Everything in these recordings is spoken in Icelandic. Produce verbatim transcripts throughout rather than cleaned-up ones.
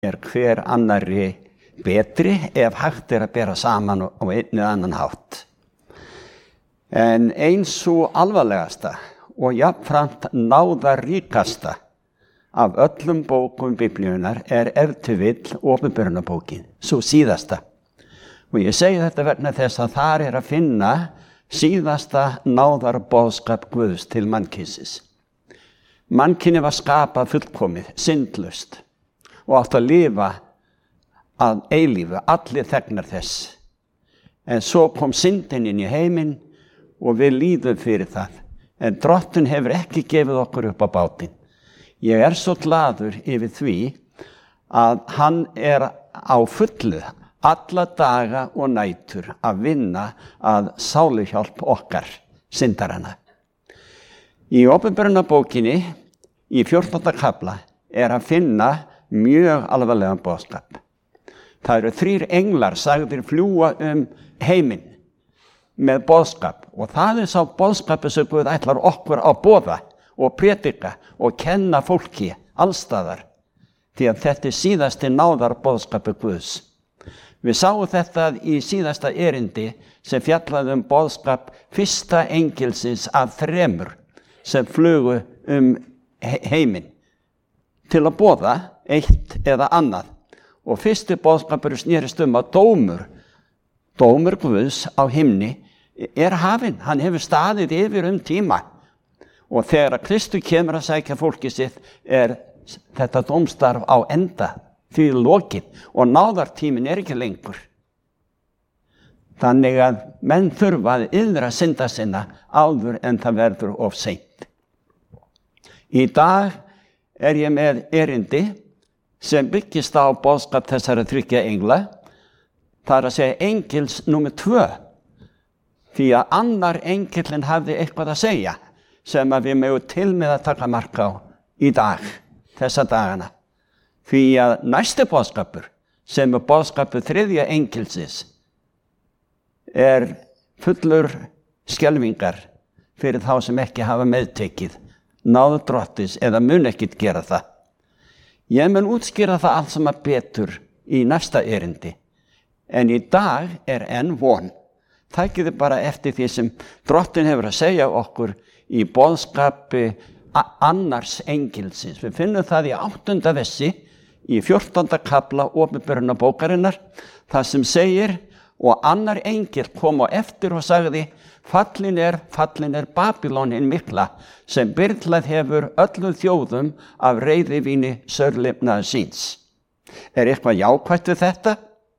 er hver annarri betri ef hægt er að bera saman á einn eða annan hátt. En eins svo alvarlegasta og jafnframt náðarríkasta af öllum bókum Biblíunnar er ef til vill Åpenbarunarbókin, svo síðasta. Og ég segi þetta vegna þess að þar er að finna síðasta náðarboðskap Guðs til mannkynsins. Mannkyni var skapað fullkomið, syndlaust og átt að lifa að eilífu, allir þegnar þess. En svo kom syndin inn í heiminn og við líðum fyrir það. En Drottinn hefur ekki gefið okkur upp á bátinn. Ég er svo glaður yfir því að hann er á fullu alla daga og nætur að vinna að sáluhjálp okkar, syndarana. Í Åpenbarunarbókinni, í fjórtánda kafla, er að finna mjög alvarlegan boðskap. Það eru þrír englar sagðir fljúga um heiminn með boðskap og það er sá boðskapið sem Guð ætlar okkur að boða og predika og kenna fólki allstaðar því að þetta er síðasti náðar boðskapið Guðs. Við sáum þetta í síðasta erindi sem fjallaði um boðskap fyrsta engilsins af þremur sem flugu um heiminn til að boða eitt eða annað. Og fyrsti boðskapur snerist um að dómur, dómur Guðs á himni er hafinn. Hann hefur staðið yfir um tíma. Og þegar að Kristur kemur að sækja fólki sitt er þetta dómstarf á enda því lokið og náðartíminn er ekki lengur. Þannig að menn þurfa að iðra synda sinna áður en það verður of seint. Í dag er ég með erindi sem byggist á boðskap þessara þriggja engla. Það er að segja engils númer tvö. Því að annar engillinn hafði eitthvað að segja sem að við megum til með að taka mark á í dag, þessa dagana. Því að næsti boðskapur, sem er boðskapur þriðja engilsins, er fullur skelfingar fyrir þá sem ekki hafa meðtekið, náðu Drottins eða mun ekkert gera það. Ég mun útskýra það allt sem að betur í næsta erindi, en í dag er enn von. Takið þið bara eftir því sem Drottinn hefur að segja okkur í boðskapi annars engilsins. Við finnum það í áttunda vessi í fjórtánda kafla Åpenbarunarbókarinnar, það sem segir, og annar engil kom á eftir og sagði, fallin er, fallin er Babylon hin mikla, sem byrlað hefur öllum þjóðum af reiðivíni sörlifnaðar síns. Er eitthvað jákvætt við þetta?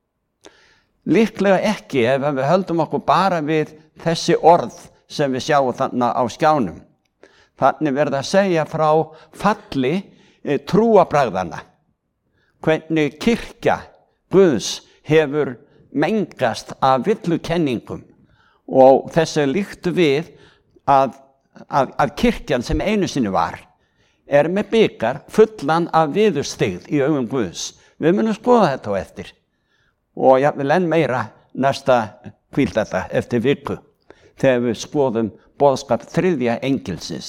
Líklega ekki ef við höldum okkur bara við þessi orð sem við sjáum þarna á skjánum. Þannig verða að segja frá falli e, trúabragðana. Hvernig kirkja Guðs hefur mengast af villukenningum og þessi líktu við að, að, að kirkjan sem einu sinni var er með bikar fullan af viðurstyggð í augum Guðs. Við munum skoða þetta á eftir og ég vil enn meira næsta hvíldata eftir viku þegar við skoðum boðskap þriðja engilsins.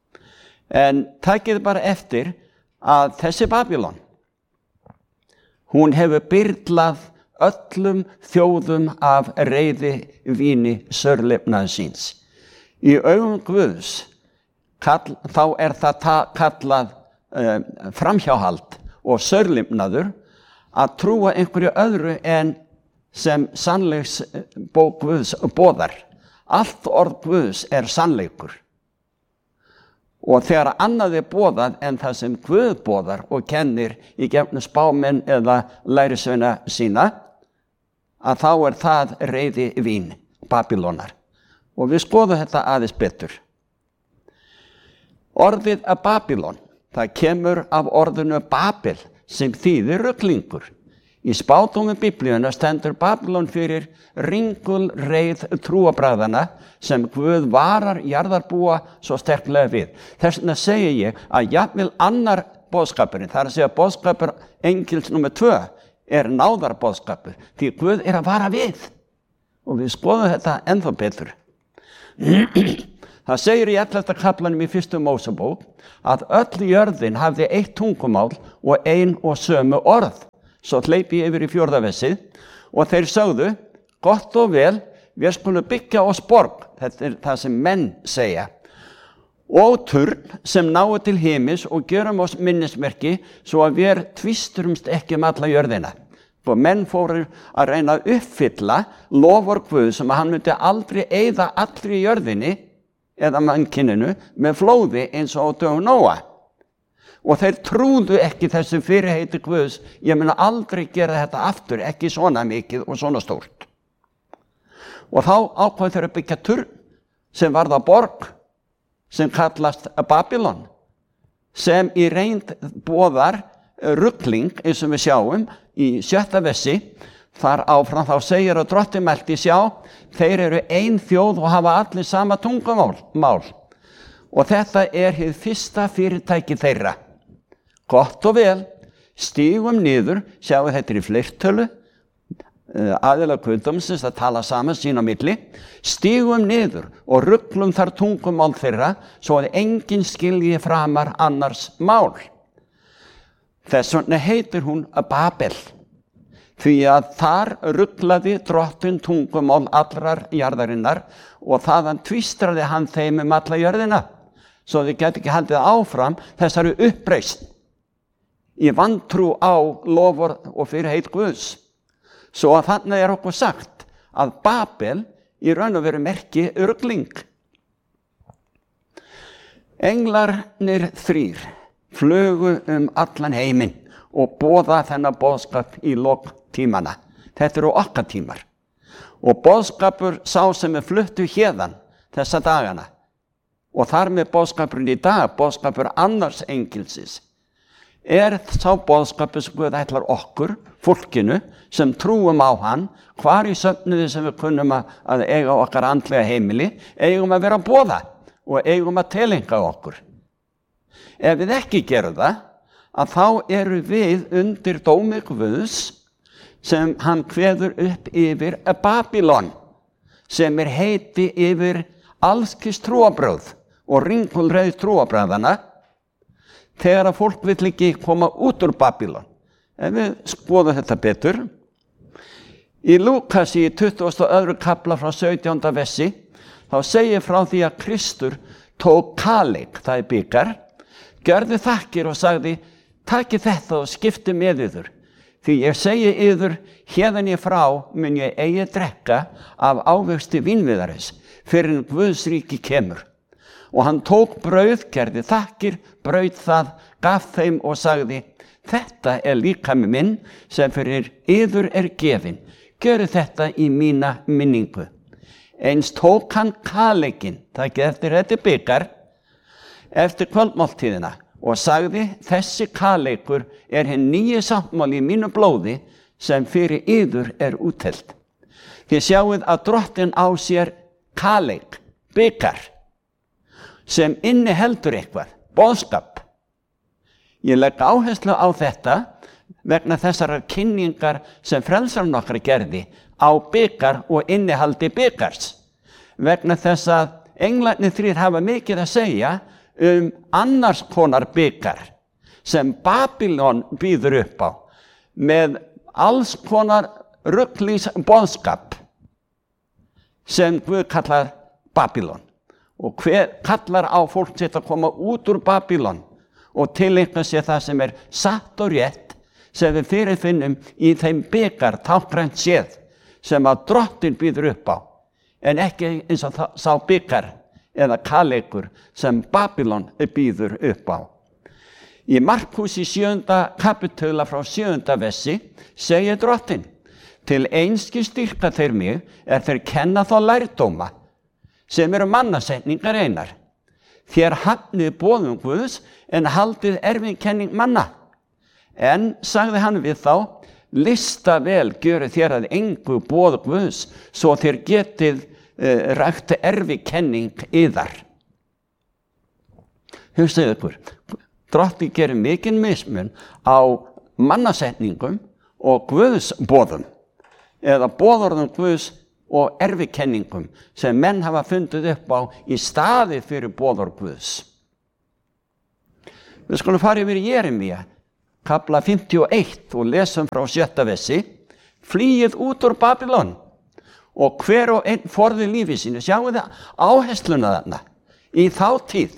En takið bara eftir að þessi Babylon, hún hefur byrlað öllum þjóðum af reiði víni sörlifnaðar síns. Í augum Guðs kall, þá er það ta, kallað uh, framhjáhald og sörlifnaður að trúa einhverju öðru en sem sannleiksbók Guðs boðar. Allt orð Guðs er sannleikur. Og þegar annað er boðað en það sem Guð boðar og kennir í gegnum spámenn eða lærisveina sína, að þá er það reiði vín, Babylonar. Og við skoðum þetta aðeins betur. Orðið að Babylon, það kemur af orðinu Babel, sem þýðir ruglingur. Í spádómi Biblíunnar stendur Babylon fyrir ringulreið trúabragðana sem Guð varar jarðarbúa svo sterklega við. Þess vegna segi ég að jafnvel annar boðskapurinn, það er að segja boðskapur engils númer tvö, er náðarboðskapur, því Guð er að vara við. Og við skoðum þetta ennþá betur. Það segir í ellefta kaflanum í fyrstu Mósebók að öll jörðin hafði eitt tungumál og ein og sömu orð. Svo hleypi ég yfir í fjórða versið og þeir sögðu, gott og vel, við skulum byggja oss borg, þetta er það sem menn segja, og turn sem náu til heimis og gjörum oss minnismerki svo að við tvisturumst ekki um alla jörðina. Og menn fóru að reyna að uppfylla lofur Guð sem að hann myndi aldrei eyða allri jörðinni eða mannkyninu með flóði eins og á dögum Nóa. Og þeir trúðu ekki þessu fyrirheiti Guðs, ég mun aldrei gera þetta aftur, ekki svona mikið og svona stórt. Og þá ákvað þeir að byggja turn sem varð að borg sem kallast Babylon, sem í reynd boðar rugling eins og við sjáum í sjötta versi. Þar áfram þá segir að Drottinn mælti, sjá, þeir eru ein þjóð og hafa allir sama tungumál. Mál. Og þetta er hið fyrsta fyrirtæki þeirra. Gott og vel, stígum niður, sjáu þetta er í fleirtölu, aðilar guðdómsins að tala saman sín á milli, stígum niður og ruglum þar tungumál þeirra svo að enginn skilji framar annars mál. Þess vegna heitir hún Babel, því að þar ruglaði Drottinn tungumál allrar jarðarinnar og þaðan tvístraði hann þeim um alla jörðina, svo þið geti ekki haldið áfram þessari uppreisn í vantrú á loforð og fyrirheit Guðs. Svo að þannig er okkur sagt að Babel í raun og veru merki rugling. Englarnir þrír flugu um allan heiminn og boða þennan boðskap í lok tímana. Þetta eru okkar tímar. Og boðskapur sá sem er fluttu hérðan þessa dagana. Og þar með boðskapurinn í dag, boðskapur annars engilsis, er sá boðskapur sem Guð ætlar okkur, fólkinu, sem trúum á hann, hvar í söfnuði sem við kunnum að, að eiga okkar andlega heimili, eigum að vera að boða og eigum að telinga okkur. Ef við ekki gerum það, að þá eru við undir dómi Guðs sem hann kveður upp yfir Babylon, sem er heiti yfir allskis trúarbrögð og ringulreið trúarbrögðana, þegar að fólk vill ekki koma út úr Babylon. Ef við skoðum þetta betur, í Lúkas í tuttugasta og öðrum kafla frá sautjánda versi, þá segir frá því að Kristur tók kaleik, það er bikar, gjörði þakkir og sagði, takið þetta og skipti með yður, því ég segi yður, hérðan ég frá mun ég eigi drekka af ávexti vínviðarins, fyrir en Guðs ríki kemur. Og hann tók brauð, gerði þakkir, braut það, gaf þeim og sagði, þetta er líkami minn sem fyrir yður er gefin. Gjörið þetta í mína minningu. Eins tók hann kaleikinn, það ekki eftir þetta bikar, eftir kvöldmáltíðina og sagði, þessi kaleikur er hinn nýji sáttmáli í mínu blóði sem fyrir yður er úttelt. Þið sjáuð að Drottinn á sér kaleik, bikar, sem inniheldur eitthvað, boðskap. Ég legg áherslu á þetta vegna þessarar kynningar sem frelsarinn okkar gerði á bikar og innihaldi bikars. Vegna þess að englarnir þrír hafa mikið að segja um annars konar bikar sem Babylon býður upp á með alls konar ruglís boðskap sem Guð kallar Babylon. Og hver kallar á fólk sitt að koma út úr Babylon og tileinka sér það sem er satt og rétt sem við fyrirfinnum í þeim bikar táknrænt séð sem að Drottinn býður upp á, en ekki eins og það, sá bikar eða kaleikur sem Babylon býður upp á. Í Markús í sjöunda kapitula frá sjöunda versi segir Drottinn, til einskis styrka þeir mig er þeir kenna þá lærdóma sem eru mannasetningar einar. Þér hafnið boðum Guðs en haldið erfinkenning manna. En, sagði hann við þá, lista vel gjöru þér að engu boð Guðs, svo þér getið uh, rækt erfinkenning yðar. Hugsaðu ykkur, Drottinn gerir mikinn mismun á mannasetningum og Guðs boðum, eða boðorðum Guðs og erfikenningum sem menn hafa fundið upp á í staði fyrir boðorð Guðs. Við skulum fara yfir Jeremía, kafla fimmtíu og eitt og lesum frá sjötta versi. Flýið út úr Babylon og hver og einn forði lífi sínu. Sjáu þið áhersluna þarna í þá tíð.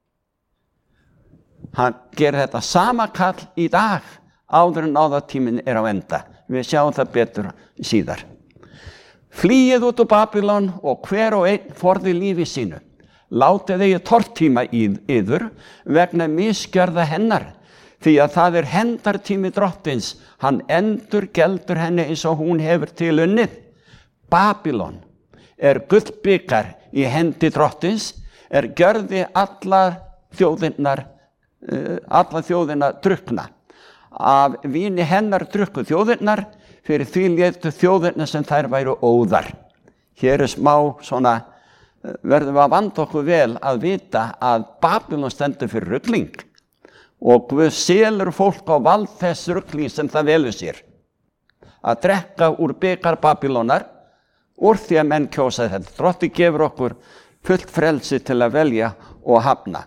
Hann gerir þetta sama kall í dag áður en áðatíminn er á enda. Við sjáum það betur síðar. Flýið út úr Babylon og hver og einn forði lífi sínu. Látið eigi tortíma í yður vegna misgjörða hennar, því að það er hendartími drottins. Hann endur geldur henni eins og hún hefur til unnið. Babylon er gullbikar í hendi drottins, er gjörði allar þjóðirnar, allar þjóðina drukna. Af víni hennar drukku þjóðirnar, fyrir því létu þjóðirnar sem þær væru óðar. Hér er smá svona, verðum við að vanda okkur vel að vita að Babylon stendur fyrir rugling og Guð selur fólk á vald þess rugling sem það velur sér. Að drekka úr bikar Babylonar úr því að menn kjósa þetta. Drottinn gefur okkur fullt frelsi til að velja og hafna.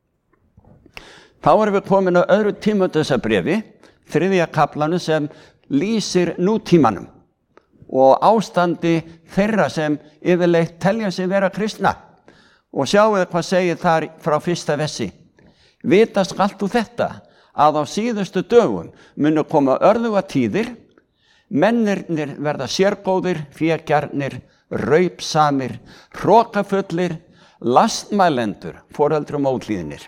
Þá erum við komin á öðru Tímóteusarbréfi, þriðja kaflanum sem lýsir nútímanum og ástandi þeirra sem yfirleitt telja sig vera kristna. Og sjáu hvað segir þar frá fyrsta versi. Vita skalt þú þetta, að á síðustu dögum munu koma örðuga tíðir, mennirnir verða sérgóðir, fégjarnir, raupsamir, hrokafullir, lastmælendur, foreldrum óhlýðnir.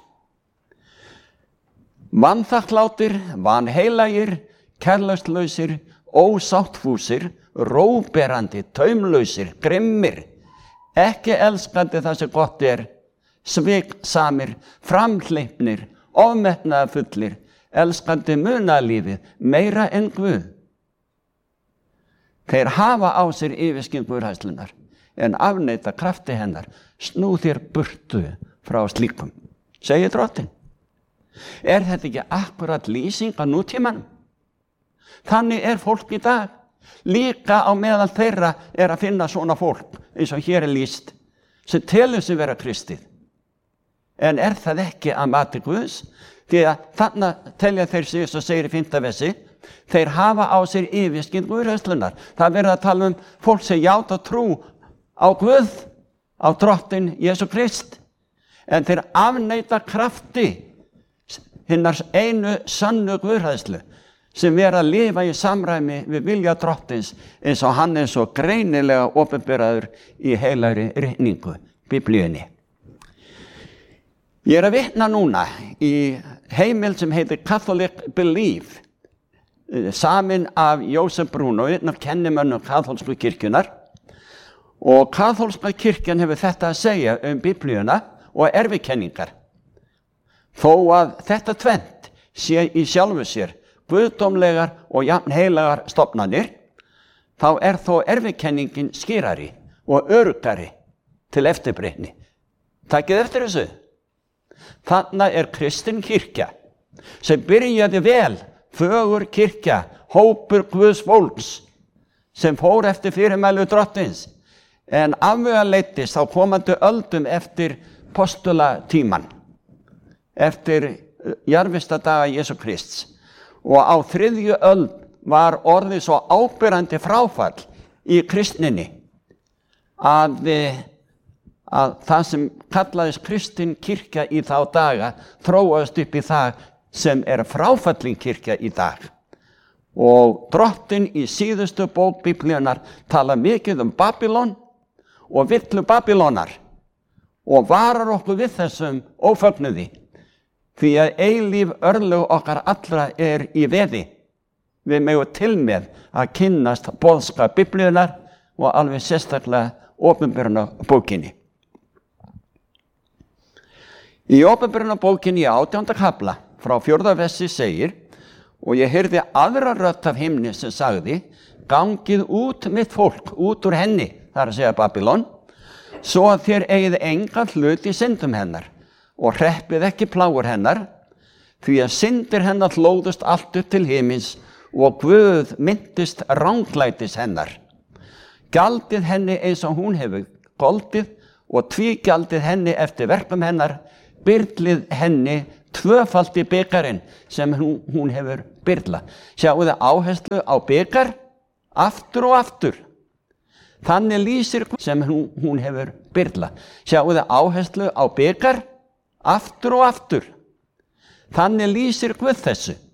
Vanþakklátir, vanheilagir, kærleikslausir, ósáttfúsir, róberandi, taumlausir, grimmir, ekki elskandi það sem gott er, sviksamir, framhleypnir, ofmetnaðarfullir, elskandi munalífið, meira en Guð. Þeir hafa á sér yfirskyn guðhræðslunnar, en afneita krafti hennar, snú þér burtu frá slíkum, segir Drottinn. Er þetta ekki akkurat lýsing á nútímanum? Þannig er fólk í dag. Líka á meðal þeirra er að finna svona fólk, eins og hér er lýst, sem telur sig vera kristið. En er það ekki að mati Guðs? Því að þarna telja þeir sig, svo segir í fimmta versi, þeir hafa á sér yfirskyn guðhræðslunnar. Það verður að tala um fólk sem játa trú á Guð, á Drottinn Jesú Krist. En þeir afneita krafti hinnar einu sannu guðhræðslu, sem vera að lifa í samræmi við vilja Drottins, eins og hann er svo greinilega opinberaður í heilagri ritningu, Biblíunni. Ég er að vitna núna í heimild sem heitir Catholic Belief, samin af Jósef Bruno, einn af kennimönnum kaþólsku kirkjunar. Og kaþólska kirkjan hefur þetta að segja um Biblíuna og erfikenningar. Þó að þetta tvennt sé í sjálfu sér guðdómlegar og jafn heilagar stofnanir, þá er þó erfikenningin skýrari og öruggari til eftirbreytni. Takið eftir þessu. Þarna er kristin kirkja sem byrjaði vel, fögur kirkja, hópur Guðs fólks sem fór eftir fyrirmælu Drottins, en afvegaleiddist á komandi öldum eftir postulatíman, eftir jarðvistadaga Jesú Krists. Og á þriðju öld var orðið svo áberandi fráfall í kristninni að, að það sem kallaðist kristin kirkja í þá daga þróaðist upp í það sem er fráfallin kirkja í dag. Og Drottinn í síðustu bók Biblíunnar tala mikið um Babylon og villu Babylonar og varar okkur við þessum ófögnuði. Því að eilíf örlög okkar allra er í veði. Við megum til með að kynnast boðskap Biblíunnar og alveg sérstaklega opinberunarbókinni. Í opinberunarbókinni í átjánda kafla frá fjórða versi segir, og ég heyrði aðra rödd af himni sem sagði, gangið út mitt fólk, út úr henni, það er að segja Babylon, svo að þér eigið engan hlut í syndum hennar og hreppið ekki plágur hennar, því að syndir hennar hlóðust allt upp til himins og Guð myndist ranglætis hennar. Gjaldið henni eins og hún hefur goldið og tvígjaldið henni eftir verkum hennar, byrlið henni tvöfalt í bikarinn sem hún, hún hefur byrla. Sjáu þið áherslu á bikar, aftur og aftur. Þannig lýsir sem hún, hún hefur byrla. Sjáu þið áherslu á bikar, aftur og aftur. Þannig lýsir Guð þessu.